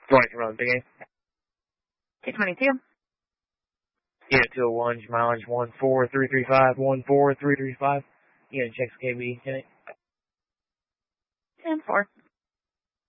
20 run, big game. 222. Yeah, 201, mileage 14335, 14335. Yeah, checks KB, 10-8. 10-4.